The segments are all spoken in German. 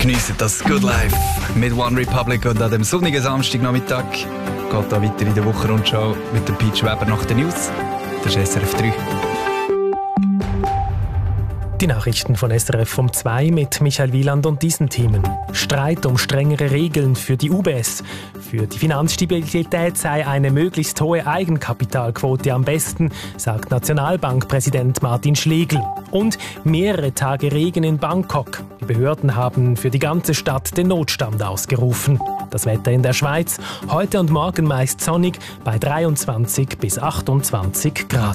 Geniessen das Good Life mit One Republic und an dem sonnigen Samstagnachmittag geht da weiter in der Wochenrundschau mit dem Peach Weber nach den News. Das ist SRF 3. Die Nachrichten von SRF vom 2 mit Michael Wieland und diesen Themen. Streit um strengere Regeln für die UBS. Für die Finanzstabilität sei eine möglichst hohe Eigenkapitalquote am besten, sagt Nationalbankpräsident Martin Schlegel. Und mehrere Tage Regen in Bangkok. Die Behörden haben für die ganze Stadt den Notstand ausgerufen. Das Wetter in der Schweiz, heute und morgen meist sonnig bei 23 bis 28 Grad.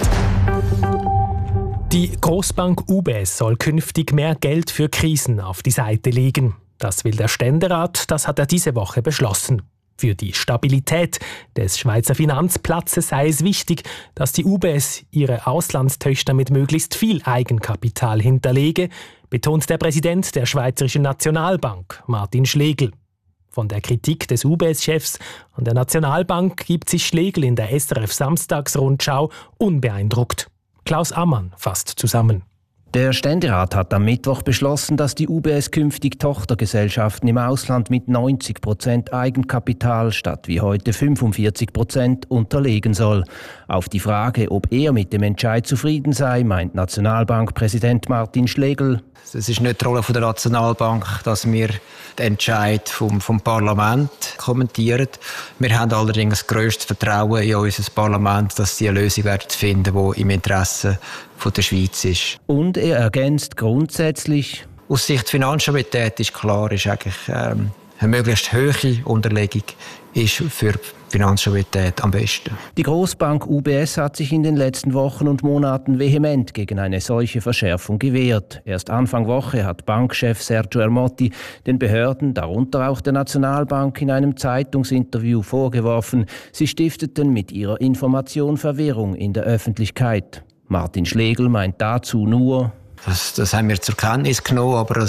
Die Grossbank UBS soll künftig mehr Geld für Krisen auf die Seite legen. Das will der Ständerat, das hat er diese Woche beschlossen. Für die Stabilität des Schweizer Finanzplatzes sei es wichtig, dass die UBS ihre Auslandstöchter mit möglichst viel Eigenkapital hinterlege, betont der Präsident der Schweizerischen Nationalbank, Martin Schlegel. Von der Kritik des UBS-Chefs an der Nationalbank gibt sich Schlegel in der SRF Samstagsrundschau unbeeindruckt. Klaus Ammann fasst zusammen. Der Ständerat hat am Mittwoch beschlossen, dass die UBS künftig Tochtergesellschaften im Ausland mit 90% Eigenkapital statt wie heute 45% unterlegen soll. Auf die Frage, ob er mit dem Entscheid zufrieden sei, meint Nationalbankpräsident Martin Schlegel: Es ist nicht die Rolle der Nationalbank, dass wir den Entscheid vom Parlament kommentieren. Wir haben allerdings grösstes Vertrauen in unser Parlament, dass sie eine Lösung finden werden, die im Interesse der Schweiz ist. Und er ergänzt grundsätzlich: Aus Sicht der Finanzstabilität ist klar, ist eigentlich eine möglichst hohe Unterlegung ist für die Finanzstabilität am besten. Die Grossbank UBS hat sich in den letzten Wochen und Monaten vehement gegen eine solche Verschärfung gewehrt. Erst Anfang Woche hat Bankchef Sergio Ermotti den Behörden, darunter auch der Nationalbank, in einem Zeitungsinterview vorgeworfen, sie stifteten mit ihrer Information Verwirrung in der Öffentlichkeit. Martin Schlegel meint dazu nur: Das haben wir zur Kenntnis genommen, aber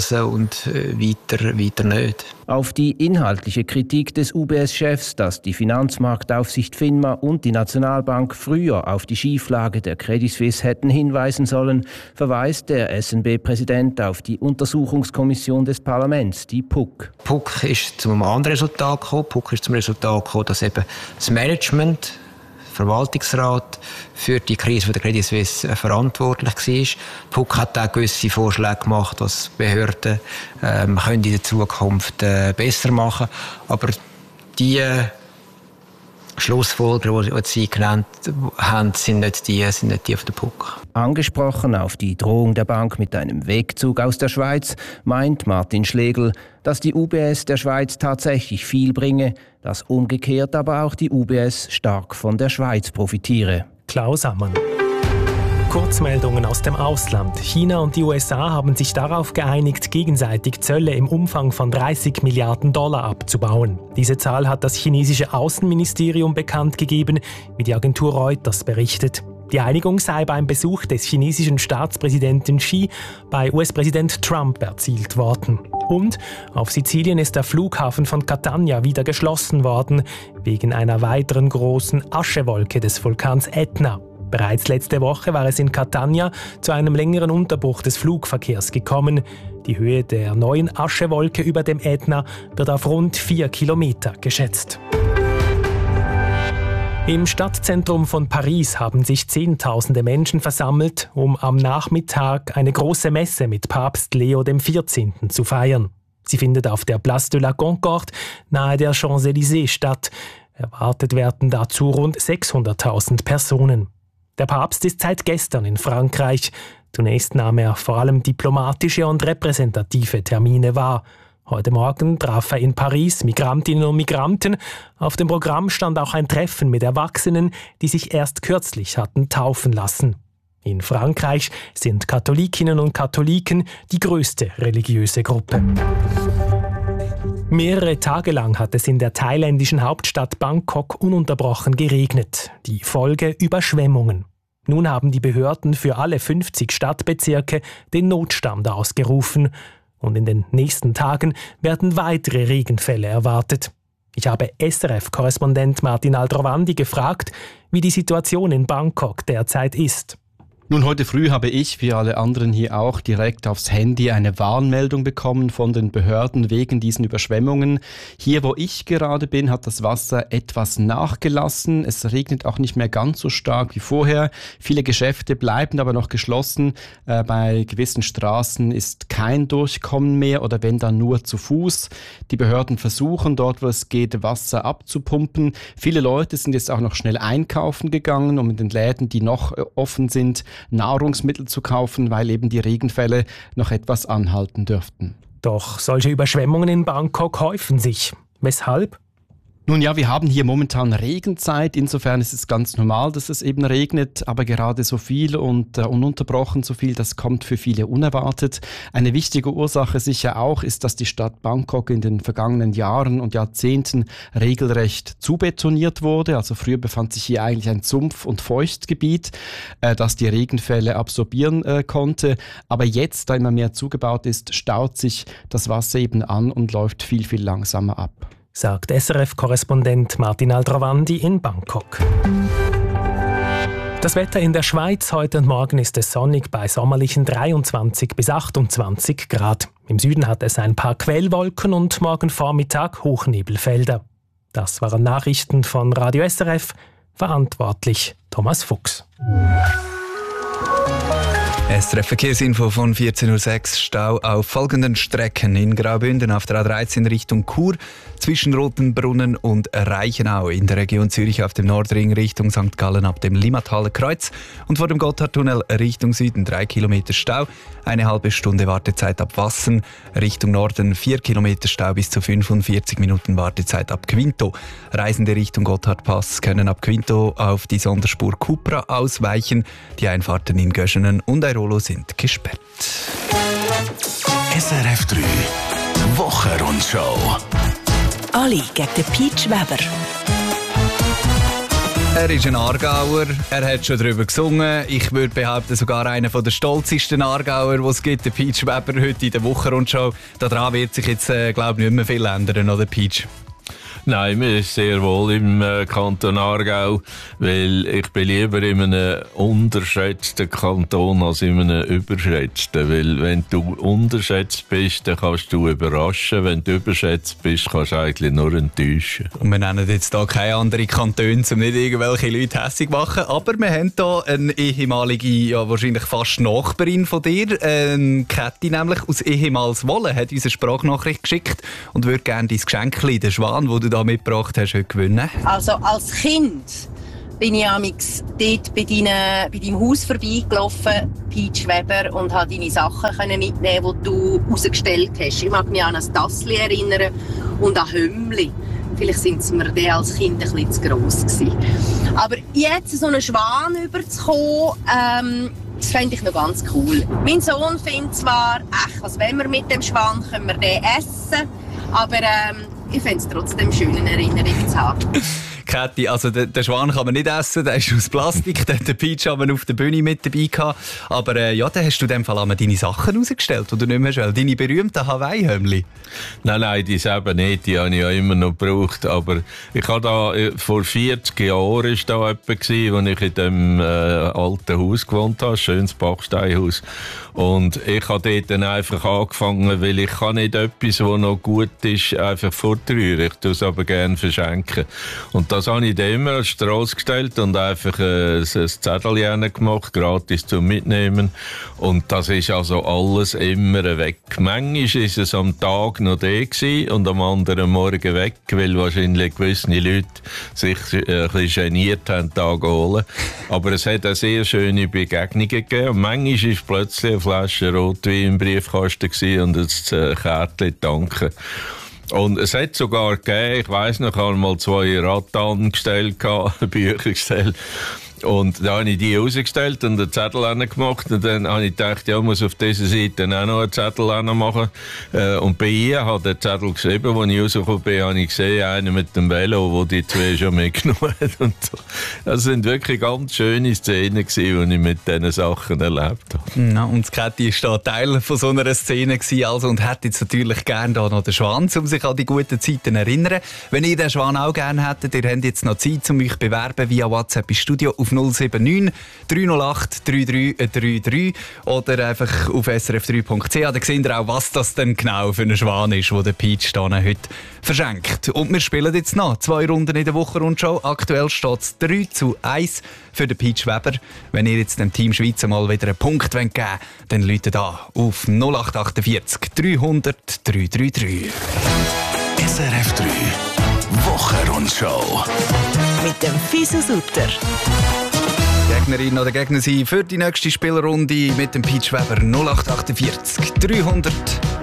weiter nicht. Auf die inhaltliche Kritik des UBS-Chefs, dass die Finanzmarktaufsicht FINMA und die Nationalbank früher auf die Schieflage der Credit Suisse hätten hinweisen sollen, verweist der SNB-Präsident auf die Untersuchungskommission des Parlaments, die PUC. PUC ist zu einem anderen Resultat gekommen. PUC ist zum Resultat gekommen, dass eben das Management, Verwaltungsrat für die Krise der Credit Suisse verantwortlich war. PUC hat auch gewisse Vorschläge gemacht, was Behörden können in der Zukunft besser machen. Aber die Schlussfolgerungen, die Sie genannt haben, sind nicht die von der PUC. Angesprochen auf die Drohung der Bank mit einem Wegzug aus der Schweiz, meint Martin Schlegel, dass die UBS der Schweiz tatsächlich viel bringe, dass umgekehrt aber auch die UBS stark von der Schweiz profitiere. Klaus Ammann. Kurzmeldungen aus dem Ausland. China und die USA haben sich darauf geeinigt, gegenseitig Zölle im Umfang von 30 Milliarden Dollar abzubauen. Diese Zahl hat das chinesische Außenministerium bekannt gegeben, wie die Agentur Reuters berichtet. Die Einigung sei beim Besuch des chinesischen Staatspräsidenten Xi bei US-Präsident Trump erzielt worden. Und auf Sizilien ist der Flughafen von Catania wieder geschlossen worden, wegen einer weiteren großen Aschewolke des Vulkans Ätna. Bereits letzte Woche war es in Catania zu einem längeren Unterbruch des Flugverkehrs gekommen. Die Höhe der neuen Aschewolke über dem Ätna wird auf rund 4 Kilometer geschätzt. Im Stadtzentrum von Paris haben sich Zehntausende Menschen versammelt, um am Nachmittag eine große Messe mit Papst Leo XIV. Zu feiern. Sie findet auf der Place de la Concorde nahe der Champs-Élysées statt. Erwartet werden dazu rund 600.000 Personen. Der Papst ist seit gestern in Frankreich. Zunächst nahm er vor allem diplomatische und repräsentative Termine wahr. Heute Morgen traf er in Paris Migrantinnen und Migranten. Auf dem Programm stand auch ein Treffen mit Erwachsenen, die sich erst kürzlich hatten taufen lassen. In Frankreich sind Katholikinnen und Katholiken die größte religiöse Gruppe. Mehrere Tage lang hat es in der thailändischen Hauptstadt Bangkok ununterbrochen geregnet. Die Folge: Überschwemmungen. Nun haben die Behörden für alle 50 Stadtbezirke den Notstand ausgerufen. Und in den nächsten Tagen werden weitere Regenfälle erwartet. Ich habe SRF-Korrespondent Martin Aldrovandi gefragt, wie die Situation in Bangkok derzeit ist. Nun, heute früh habe ich, wie alle anderen hier auch, direkt aufs Handy eine Warnmeldung bekommen von den Behörden wegen diesen Überschwemmungen. Hier, wo ich gerade bin, hat das Wasser etwas nachgelassen. Es regnet auch nicht mehr ganz so stark wie vorher. Viele Geschäfte bleiben aber noch geschlossen. Bei gewissen Straßen ist kein Durchkommen mehr oder wenn dann nur zu Fuß. Die Behörden versuchen dort, wo es geht, Wasser abzupumpen. Viele Leute sind jetzt auch noch schnell einkaufen gegangen, um in den Läden, die noch offen sind, Nahrungsmittel zu kaufen, weil eben die Regenfälle noch etwas anhalten dürften. Doch solche Überschwemmungen in Bangkok häufen sich. Weshalb? Nun ja, wir haben hier momentan Regenzeit. Insofern ist es ganz normal, dass es eben regnet. Aber gerade so viel und ununterbrochen so viel, das kommt für viele unerwartet. Eine wichtige Ursache sicher auch ist, dass die Stadt Bangkok in den vergangenen Jahren und Jahrzehnten regelrecht zubetoniert wurde. Also früher befand sich hier eigentlich ein Sumpf- und Feuchtgebiet, das die Regenfälle absorbieren konnte. Aber jetzt, da immer mehr zugebaut ist, staut sich das Wasser eben an und läuft viel, viel langsamer ab. Sagt SRF-Korrespondent Martin Aldrovandi in Bangkok. Das Wetter in der Schweiz heute und morgen ist es sonnig bei sommerlichen 23 bis 28 Grad. Im Süden hat es ein paar Quellwolken und morgen Vormittag Hochnebelfelder. Das waren Nachrichten von Radio SRF, verantwortlich Thomas Fuchs. SRF Verkehrsinfo von 14.06 Uhr. Stau auf folgenden Strecken: in Graubünden auf der A13 Richtung Chur, zwischen Rotenbrunnen und Reichenau, in der Region Zürich auf dem Nordring Richtung St. Gallen ab dem Limmathaler Kreuz und vor dem Gotthardtunnel Richtung Süden 3 Kilometer Stau, eine halbe Stunde Wartezeit ab Wassen, Richtung Norden 4 Kilometer Stau bis zu 45 Minuten Wartezeit ab Quinto. Reisende Richtung Gotthardpass können ab Quinto auf die Sonderspur Cupra ausweichen. Die Einfahrten in Göschenen und Airolo sind gesperrt. SRF 3 Wochenrundschau. Ali gegen den Peach Weber. Er ist ein Aargauer, er hat schon darüber gesungen. Ich würde behaupten, sogar einer der stolzesten Aargauer, die es gibt, der Peach Weber, heute in der Wochenrundschau. Daran wird sich jetzt, glaube ich, nicht mehr viel ändern, oder Peach? Nein, mir ist sehr wohl im Kanton Aargau, weil ich bin lieber in einem unterschätzten Kanton als in einem überschätzten. Weil wenn du unterschätzt bist, dann kannst du überraschen. Wenn du überschätzt bist, kannst du eigentlich nur enttäuschen. Und wir nennen jetzt hier keine anderen Kantone, um nicht irgendwelche Leute hässig zu machen. Aber wir haben hier eine ehemalige, ja wahrscheinlich fast Nachbarin von dir, Käthi nämlich aus ehemals Wolle, hat uns eine Sprachnachricht geschickt und würde gerne dein Geschenkchen, den Schwan, den du da mitgebracht hast, heute gewinnen. Also als Kind bin ich amigs dort bei deinem Haus vorbeigelaufen, Peach Weber, und konnte deine Sachen mitnehmen, die du rausgestellt hast. Ich mag mich an ein Tassli erinnern und an Hömmli. Vielleicht sind sie mir dann als Kind ein bisschen zu gross gewesen. Aber jetzt so einen Schwan überzukommen, das fände ich noch ganz cool. Mein Sohn findet zwar, was wollen wir mit dem Schwan, können wir den essen, aber ich fände es trotzdem schön, eine Erinnerung zu haben. Käthi, also den Schwan kann man nicht essen, der ist aus Plastik, den hat der Peach aber auf der Bühne mit dabei gehabt. Aber ja, dann hast du in dem Fall einmal deine Sachen rausgestellt, die du nicht mehr hast. Deine berühmten Hawaii-Hömmli. Nein, die selber nicht, die habe ich ja immer noch gebraucht. Aber ich habe da, vor 40 Jahren war da jemand, als ich in dem alten Haus gewohnt habe, schönes Backsteinhaus. Und ich habe dort dann einfach angefangen, weil ich kann nicht etwas, was noch gut ist, einfach fortrühren. Ich tue es aber gerne verschenken. Und das habe ich dann immer als Strasse gestellt und einfach ein Zettel gemacht, gratis zum Mitnehmen. Und das ist also alles immer weg. Manchmal war es am Tag noch da und am anderen Morgen weg, weil wahrscheinlich gewisse Leute sich ein bisschen geniert haben, da zu holen. Aber es hat auch sehr schöne Begegnungen gegeben. Und manchmal war plötzlich eine Flasche Rotwein im Briefkasten und ein Kärtchen danken. Und es hat sogar gegeben, ich weiss noch, ich habe mal 2 Rattan gestellt, Bücher gestellt. Und dann habe ich die rausgestellt und einen Zettel gemacht. Und dann habe ich gedacht, ja, ich muss auf dieser Seite auch noch einen Zettel machen. Und bei ihr hat der Zettel geschrieben, als ich rausgekommen bin, habe ich gesehen, einen mit dem Velo, wo die 2 schon mitgenommen hat. Und so. Das sind wirklich ganz schöne Szenen gewesen, die ich mit diesen Sachen erlebt habe. Ja, und Käthi war da Teil von so einer Szene gewesen, also, und hätte jetzt natürlich gerne da noch den Schwan, um sich an die guten Zeiten zu erinnern. Wenn ihr den Schwan auch gerne hättet, ihr habt jetzt noch Zeit, um euch zu bewerben via WhatsApp ins Studio auf auf 079 308 3333 oder einfach auf srf3.ch. Da seht ihr auch, was das denn genau für ein Schwan ist, den der Peach heute verschenkt. Und wir spielen jetzt noch 2 Runden in der Wochenrundschau. Aktuell steht es 3-1 für den Peach Weber. Wenn ihr jetzt dem Team Schweiz mal wieder einen Punkt geben wollt, dann läutet an auf 0848 300 333. SRF 3 Wochenrundschau mit dem Fisu Sutter. Gegnerin oder Gegner sein für die nächste Spielrunde mit dem Peach Weber 0848 300